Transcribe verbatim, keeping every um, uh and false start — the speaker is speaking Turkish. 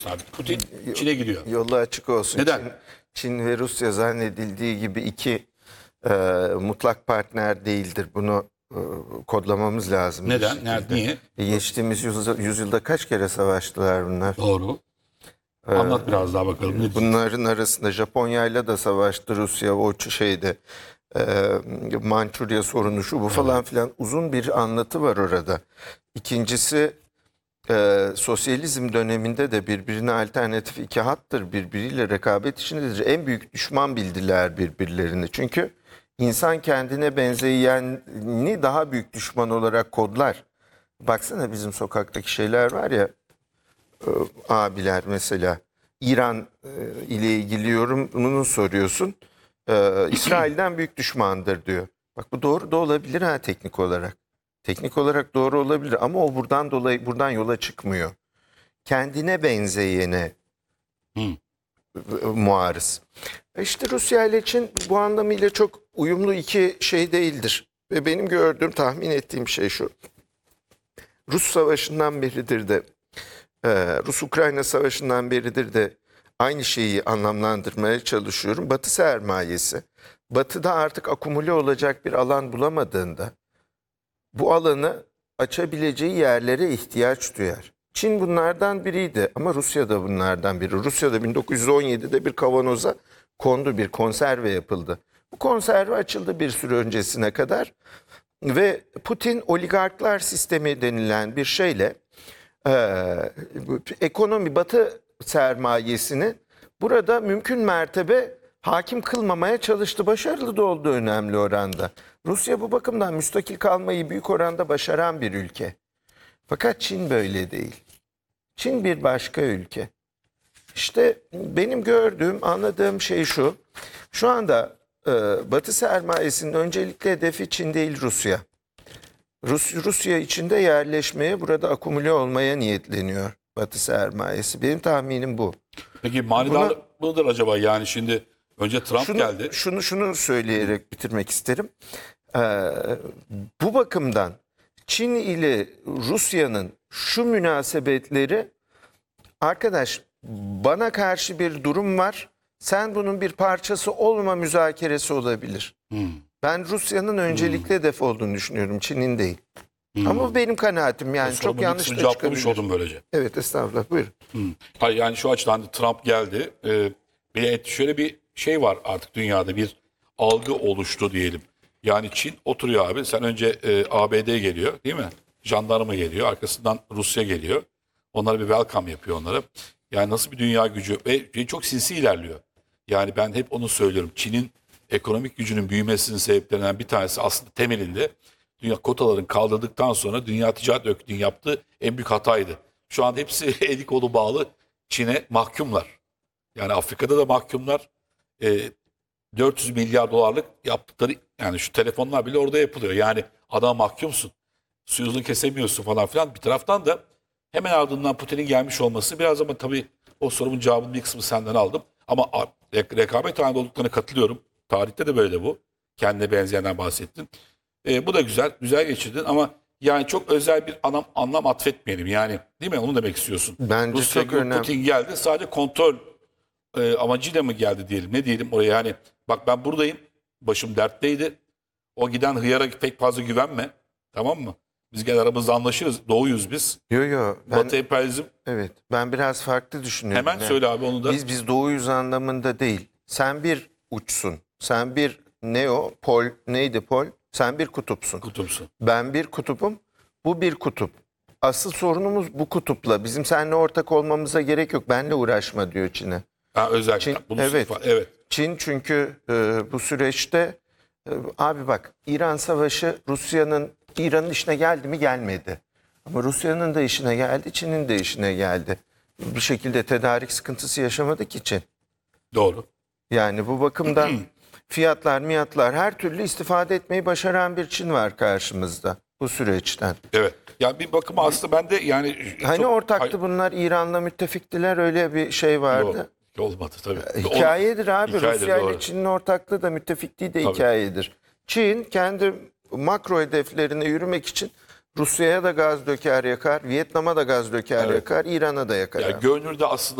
Abi Putin Çin'e gidiyor. Yolu açık olsun. Neden? Çin, Çin ve Rusya zannedildiği gibi iki e, mutlak partner değildir. Bunu e, kodlamamız lazım. bir Neden? şekilde. Nerede? Niye? E, geçtiğimiz yüzyılda, yüzyılda kaç kere savaştılar bunlar? Doğru. Anlat biraz daha bakalım. Ne Bunların arasında Japonya'yla da savaştı Rusya, o şeyde e, Mançurya sorunu şu bu falan filan, uzun bir anlatı var orada. İkincisi, e, sosyalizm döneminde de birbirine alternatif iki hattır, birbiriyle rekabet içindedir. En büyük düşman bildiler birbirlerini. Çünkü insan kendine benzeyeni daha büyük düşman olarak kodlar. Baksana bizim sokaktaki şeyler var ya, e, abiler mesela. İran e, ile ilgili yorumunu soruyorsun. E, İsrail'den büyük düşmandır diyor. Bak, bu doğru da olabilir ha, teknik olarak. Teknik olarak doğru olabilir ama o buradan dolayı buradan yola çıkmıyor. Kendine benzeyene Hı. e, muarız. E İşte Rusya ile Çin bu anlamıyla çok uyumlu iki şey değildir. Ve benim gördüğüm, tahmin ettiğim şey şu. Rus Savaşı'ndan beridir de Ee, Rus-Ukrayna Savaşı'ndan beridir de aynı şeyi anlamlandırmaya çalışıyorum. Batı sermayesi, Batı'da artık akumule olacak bir alan bulamadığında bu alanı açabileceği yerlere ihtiyaç duyar. Çin bunlardan biriydi ama Rusya da bunlardan biri. Rusya'da bin dokuz yüz on yedide bir kavanoza kondu, bir konserve yapıldı. Bu konserve açıldı bir süre öncesine kadar ve Putin oligarklar sistemi denilen bir şeyle Ee, ekonomi, Batı sermayesini burada mümkün mertebe hakim kılmamaya çalıştı. Başarılı da oldu önemli oranda. Rusya bu bakımdan müstakil kalmayı büyük oranda başaran bir ülke. Fakat Çin böyle değil. Çin bir başka ülke. İşte benim gördüğüm, anladığım şey şu. Şu anda e, Batı sermayesinin öncelikli hedefi Çin değil, Rusya. Rus, Rusya içinde yerleşmeye, burada akumule olmaya niyetleniyor Batı sermayesi. Benim tahminim bu. Peki manidar mıdır acaba? Yani şimdi önce Trump Şunu, geldi. şunu şunu söyleyerek bitirmek isterim. Ee, bu bakımdan Çin ile Rusya'nın şu münasebetleri, arkadaş bana karşı bir durum var, sen bunun bir parçası olma müzakeresi olabilir. Hmm. Ben Rusya'nın öncelikli hedef olduğunu düşünüyorum, Çin'in değil. Ama bu benim kanaatim, yani çok Sorumun yanlış ikisini da cevaplamış çıkabilir. oldum böylece. Evet, estağfurullah, buyurun. Hmm. Hayır, yani şu açıdan da Trump geldi. Ee, bir şöyle bir şey var artık dünyada, bir algı oluştu diyelim. Yani Çin oturuyor abi. Sen önce e, A B D geliyor değil mi? Jandarma geliyor. Arkasından Rusya geliyor. Onlara bir welcome yapıyor onlara. Yani nasıl bir dünya gücü ve çok sinsi ilerliyor. Yani ben hep onu söylüyorum. Çin'in ekonomik gücünün büyümesinin sebeplerinden bir tanesi aslında temelinde dünya kotaların kaldırdıktan sonra Dünya Ticaret Örgütü'nün yaptığı en büyük hataydı. Şu anda hepsi eli kolu bağlı Çin'e mahkumlar. Yani Afrika'da da mahkumlar. E, dört yüz milyar dolarlık yaptıkları, yani şu telefonlar bile orada yapılıyor. Yani adam mahkumsun. Suyunu kesemiyorsun falan filan. Bir taraftan da hemen ardından Putin'in gelmiş olması biraz, ama tabii o sorumun cevabının bir kısmı senden aldım. Ama re- rekabet halinde olduklarına katılıyorum. Tarihte de böyle bu. Kendine benzeyenden bahsettin. E, bu da güzel. Güzel geçirdin ama yani çok özel bir anlam, anlam atfetmeyelim. Yani değil mi? Onu demek istiyorsun. Bence Rusya, çok önemli. Putin geldi. Sadece kontrol e, amacıyla mı geldi diyelim. Ne diyelim oraya, yani bak ben buradayım. Başım dertteydi. O giden hıyara pek fazla güvenme. Tamam mı? Biz gel aramızda anlaşırız. Doğuyuz biz. Yo yo. Ben, Batı emperyalizm. evet, ben biraz farklı düşünüyorum. Hemen Yani söyle abi onu da. Biz biz doğuyuz anlamında değil. Sen bir uçsun. Sen bir ne o? Pol neydi pol? Sen bir kutupsun. Kutupsun. Ben bir kutupum. Bu bir kutup. Asıl sorunumuz bu kutupla. Bizim seninle ortak olmamıza gerek yok. Benle uğraşma diyor Çin'e. Ha, özellikle. Çin, Bunu evet. sınıfa- evet. Çin çünkü e, bu süreçte e, abi bak, İran Savaşı Rusya'nın İran'ın işine geldi mi? Gelmedi. Ama Rusya'nın da işine geldi, Çin'in de işine geldi. Bir şekilde tedarik sıkıntısı yaşamadı ki Çin. Doğru. Yani bu bakımdan fiyatlar, miyatlar, her türlü istifade etmeyi başaran bir Çin var karşımızda bu süreçten. Evet. Yani bir bakıma aslında ben de yani Hani çok- ortaktı bunlar, İran'la müttefiktiler, öyle bir şey vardı. Doğru. Olmadı tabii. Hikayedir abi. Hikayedir, Rusya ile doğru. Çin'in ortaklığı da müttefikliği de Tabii. hikayedir. Çin kendi makro hedeflerine yürümek için Rusya'ya da gaz döker yakar, Vietnam'a da gaz döker Evet. yakar, İran'a da yakar. Yani abi. görünürde aslında